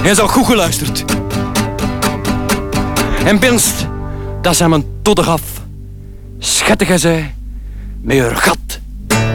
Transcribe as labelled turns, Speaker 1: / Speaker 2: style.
Speaker 1: Hij zou goed geluisterd. En binst, dat zijn mijn todde gaf. Schettige zij, met haar gat